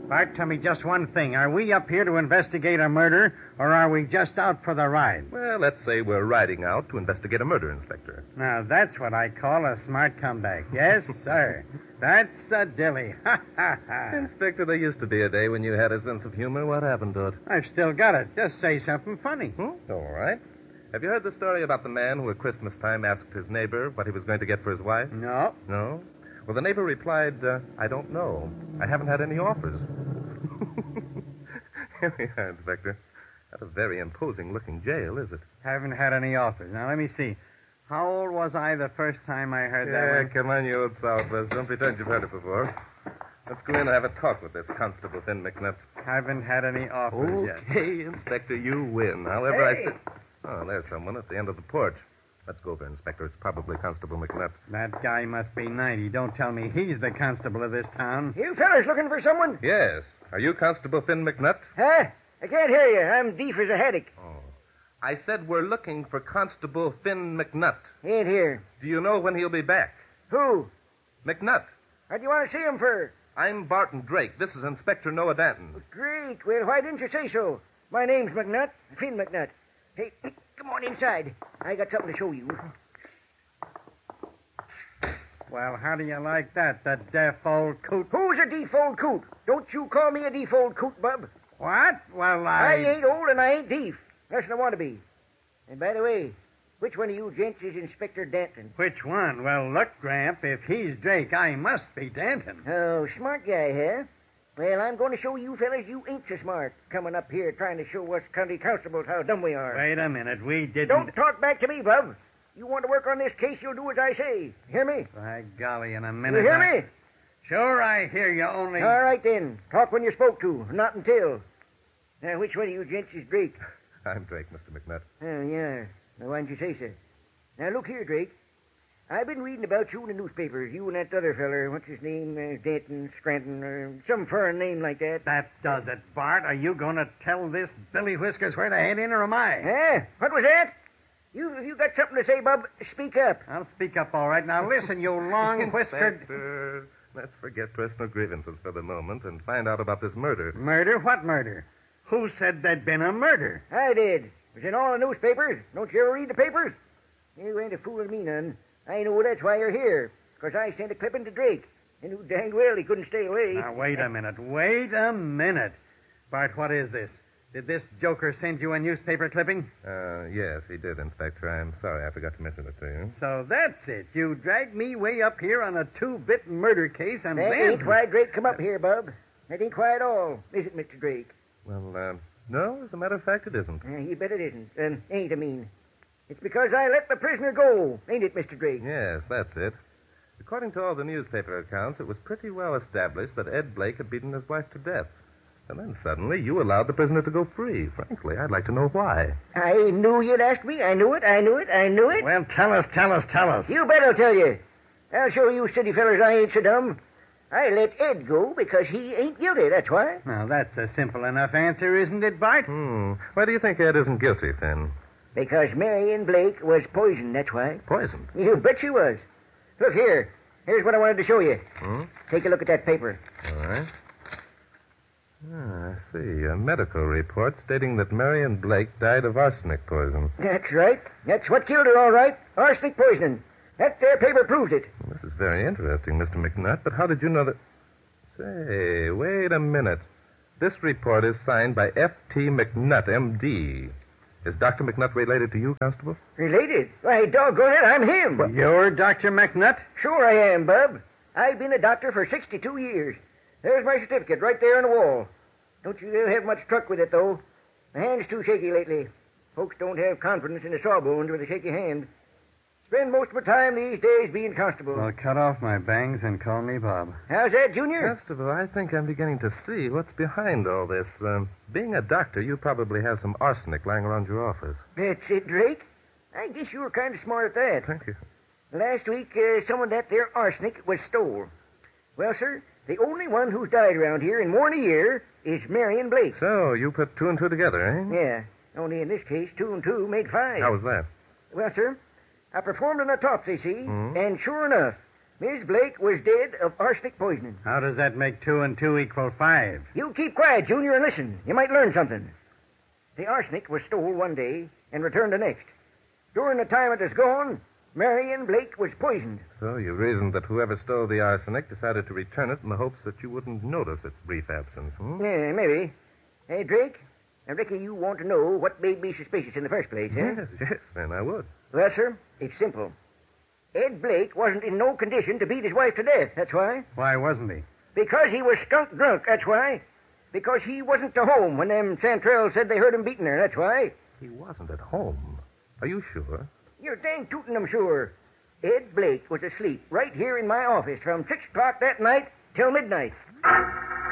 Bart, tell me just one thing. Are we up here to investigate a murder, or are we just out for the ride? Well, let's say we're riding out to investigate a murder, Inspector. Now, that's what I call a smart comeback. Yes, sir. That's a dilly. Ha, ha, ha. Inspector, there used to be a day when you had a sense of humor. What happened to it? I've still got it. Just say something funny. All right. Have you heard the story about the man who at Christmas time asked his neighbor what he was going to get for his wife? No. No? Well, the neighbor replied, I don't know. I haven't had any offers. Here we are, Inspector. Not a very imposing-looking jail, is it? Haven't had any offers. Now, let me see. How old was I the first time I heard that Yeah, one? come on, you old Southwest. Don't pretend you've heard it before. Let's go in and have a talk with this Constable Finn McNutt. Haven't had any offers yet. Okay, Inspector, you win. However, I said... Oh, there's someone at the end of the porch. Let's go over, Inspector. It's probably Constable McNutt. That guy must be 90. Don't tell me he's the constable of this town. You fellas looking for someone? Yes. Are you Constable Finn McNutt? Huh? I can't hear you. I'm deaf as a haddock. Oh. I said we're looking for Constable Finn McNutt. Ain't here. Do you know when he'll be back? Who? McNutt. What do you want to see him for? I'm Barton Drake. This is Inspector Noah Danton. Great. Well, why didn't you say so? My name's McNutt. Finn McNutt. Hey, come on inside. I got something to show you. Well, how do you like that, the deaf old coot? Who's a deaf old coot? Don't you call me a deaf old coot, bub. What? Well, I ain't old and I ain't deaf. Nothing I want to be. And by the way, which one of you gents is Inspector Danton? Which one? Well, look, Gramp, if he's Drake, I must be Danton. Oh, smart guy, huh? Well, I'm going to show you fellas you ain't so smart, coming up here trying to show us county constables how dumb we are. Wait a minute, we didn't... Don't talk back to me, bub. You want to work on this case, you'll do as I say. Hear me? By golly, in a minute... You hear me? Sure, I hear you, only... All right, then. Talk when you're spoke to, not until. Now, which one of you gents is Drake? I'm Drake, Mr. McNutt. Oh, yeah. Now, why didn't you say so? Now, look here, Drake. I've been reading about you in the newspapers. You and that other feller, what's his name? Danton, Scranton, or some foreign name like that. That does it, Bart. Are you going to tell this Billy Whiskers where to head in, or am I? Huh? What was that? If you got something to say, bub, speak up. I'll speak up, all right. Now, listen, you long-whiskered... Inspector, let's forget personal grievances for the moment and find out about this murder. Murder? What murder? Who said there'd been a murder? I did. It was in all the newspapers. Don't you ever read the papers? You ain't a fooling me none. I know that's why you're here. Because I sent a clipping to Drake. And knew dang well he couldn't stay away. Now, wait a minute. Bart, what is this? Did this joker send you a newspaper clipping? Yes, he did, Inspector. I'm sorry I forgot to mention it to you. So that's it. You dragged me way up here on a two-bit murder case and that then... ain't why Drake come up here, bub. That ain't why at all. Is it, Mr. Drake? Well, no, as a matter of fact, it isn't. You bet it isn't. Ain't I mean. It's because I let the prisoner go, ain't it, Mr. Drake? Yes, that's it. According to all the newspaper accounts, it was pretty well established that Ed Blake had beaten his wife to death. And then suddenly you allowed the prisoner to go free. Frankly, I'd like to know why. I knew you'd ask me. I knew it. Well, tell us. You bet I'll tell you. I'll show you city fellers I ain't so dumb. I let Ed go because he ain't guilty, that's why. Now, that's a simple enough answer, isn't it, Bart? Why do you think Ed isn't guilty, Finn? Because Marion Blake was poisoned, that's why. Poisoned? You bet she was. Look here. Here's what I wanted to show you. Take a look at that paper. All right. I see. A medical report stating that Marion Blake died of arsenic poison. That's right. That's what killed her, all right. Arsenic poisoning. That there paper proves it. This is very interesting, Mr. McNutt, but how did you know that... Say, wait a minute. This report is signed by F.T. McNutt, M.D. Is Dr. McNutt related to you, Constable? Related? Why, doggone it, I'm him. What? You're Dr. McNutt? Sure I am, bub. I've been a doctor for 62 years. There's my certificate right there on the wall. Don't you have much truck with it, though. My hand's too shaky lately. Folks don't have confidence in the sawbones with a shaky hand. Spend most of my time these days being constable. Well, cut off my bangs and call me Bob. How's that, Junior? Constable, I think I'm beginning to see what's behind all this. Being a doctor, you probably have some arsenic lying around your office. That's it, Drake. I guess you were kind of smart at that. Thank you. Last week, some of that there arsenic was stole. Well, sir, the only one who's died around here in more than a year is Marion Blake. So, you put two and two together, eh? Yeah. Only in this case, 2 and 2 made 5. How was that? Well, sir, I performed an autopsy, see? And sure enough, Miss Blake was dead of arsenic poisoning. How does that make 2 and 2 equal 5? You keep quiet, Junior, and listen. You might learn something. The arsenic was stole one day and returned the next. During the time it was gone, Marion Blake was poisoned. So you reasoned that whoever stole the arsenic decided to return it in the hopes that you wouldn't notice its brief absence, Yeah, maybe. Hey, Drake, I reckon you want to know what made me suspicious in the first place, eh? Yes, then I would. Well, sir, it's simple. Ed Blake wasn't in no condition to beat his wife to death, that's why. Why wasn't he? Because he was skunk drunk, that's why. Because he wasn't to home when them Santrells said they heard him beating her, that's why. He wasn't at home. Are you sure? You're dang tootin' I'm sure. Ed Blake was asleep right here in my office from 6 o'clock that night till midnight.